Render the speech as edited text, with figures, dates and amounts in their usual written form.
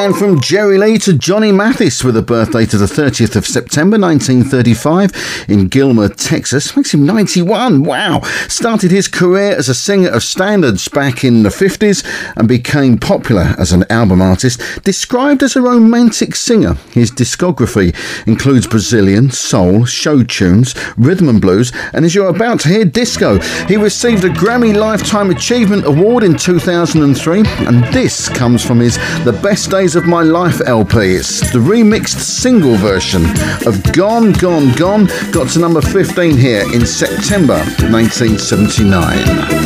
And from Jerry Lee to Johnny Mathis with a birthday to the 30th of September 1935 in Gilmer, Texas. Makes him 91. Wow. Started his career as a singer of standards back in the 50s and became popular as an album artist. Described as a romantic singer, his discography includes Brazilian, soul, show tunes, rhythm and blues, and as you're about to hear, disco. He received a Grammy Lifetime Achievement Award in 2003, and this comes from his The Best Days of My Life LP. It's the remixed single version of Gone, Gone, Gone. Got to number 15 here in September 1979.